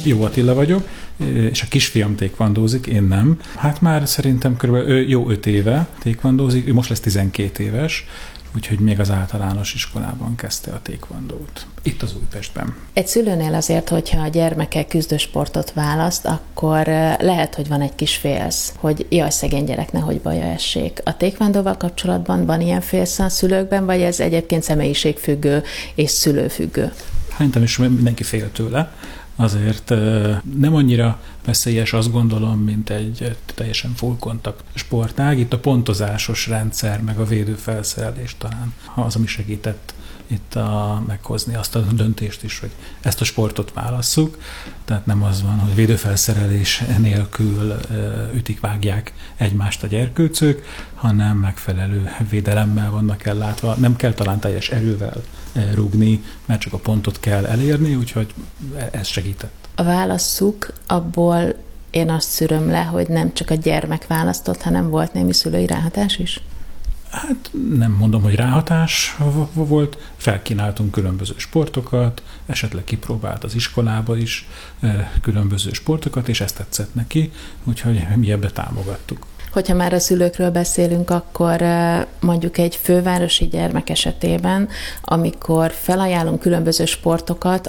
Jó Attila vagyok, és a kisfiam taekwondózik, én nem. Hát már szerintem körülbelül jó 5 éve taekwondózik, ő most lesz 12 éves, úgyhogy még az általános iskolában kezdte a taekwondót. Itt az Újpestben. Egy szülőnél azért, hogyha a gyermeke küzdősportot választ, akkor lehet, hogy van egy kis félsz, hogy jaj, szegény gyerek, nehogy baja essék. A taekwondóval kapcsolatban van ilyen félsz a szülőkben, vagy ez egyébként személyiségfüggő és szülőfüggő? Szerintem is mindenki fél tőle. Azért nem annyira veszélyes, azt gondolom, mint egy teljesen full kontakt sportág. Itt a pontozásos rendszer, meg a védőfelszerelés talán az, ami segített itt meghozni azt a döntést is, hogy ezt a sportot válasszuk. Tehát nem az van, hogy védőfelszerelés nélkül ütik-vágják egymást a gyerkőcök, hanem megfelelő védelemmel vannak ellátva. Nem kell talán teljes erővel rúgni, mert csak a pontot kell elérni, úgyhogy ez segített. A válasszuk, abból én azt szűröm le, hogy nem csak a gyermek választott, hanem volt némi szülői ráhatás is? Hát nem mondom, hogy ráhatás volt, felkínáltunk különböző sportokat, esetleg kipróbált az iskolába is különböző sportokat, és ezt tetszett neki, úgyhogy mi ebbe támogattuk. Hogyha már a szülőkről beszélünk, akkor mondjuk egy fővárosi gyermek esetében, amikor felajánlunk különböző sportokat,